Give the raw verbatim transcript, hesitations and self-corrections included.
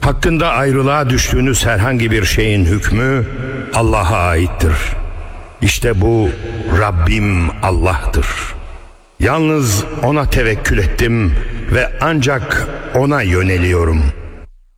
Hakkında ayrılığa düştüğünüz herhangi bir şeyin hükmü Allah'a aittir. İşte bu Rabbim Allah'tır. Yalnız O'na tevekkül ettim ve ancak O'na yöneliyorum.